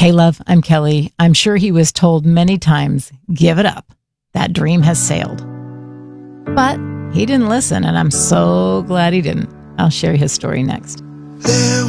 Hey, love, I'm Kelly. I'm sure he was told many times, give it up. That dream has sailed. But he didn't listen, and I'm so glad he didn't. I'll share his story next.